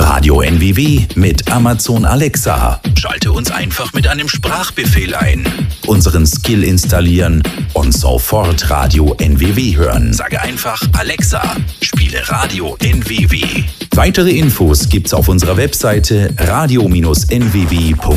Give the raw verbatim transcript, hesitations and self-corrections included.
Radio N W W mit Amazon Alexa. Schalte uns einfach mit einem Sprachbefehl ein. Unseren Skill installieren und sofort Radio N W W hören. Sage einfach Alexa, spiele Radio N W W. Weitere Infos gibt's auf unserer Webseite radio Bindestrich n w w punkt de.